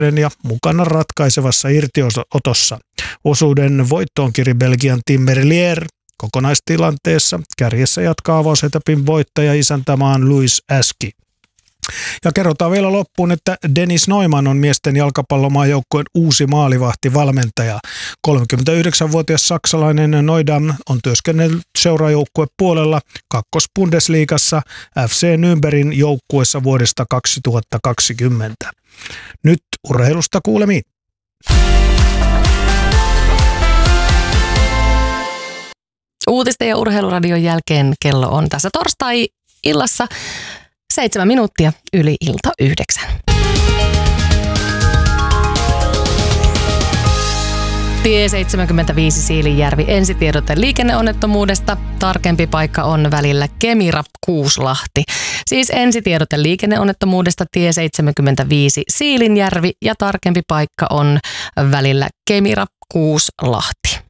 ja mukana ratkaisevassa irtiotossa. Osuuden voittoon kiri Belgian Tim Merlier. Kokonaistilanteessa kärjessä jatkaa avausetapin voittaja isäntämaan Louis Aski. Ja kerrotaan vielä loppuun, että Dennis Neumann on miesten jalkapallomaajoukkueen uusi maalivahtivalmentaja. 39-vuotias saksalainen Neudam on työskennellyt seurajoukkue puolella kakkos-Bundesliigassa FC Nürnbergin joukkueessa vuodesta 2020. Nyt urheilusta kuulemiin. Uutisten ja urheiluradion jälkeen kello on tässä torstai-illassa 7 minuuttia yli ilta 9. Tie 75 Siilinjärvi, ensitiedote liikenneonnettomuudesta. Tarkempi paikka on välillä Kemira-Kuuslahti. Siis ensitiedote liikenneonnettomuudesta tie 75 Siilinjärvi ja tarkempi paikka on välillä Kemira-Kuuslahti.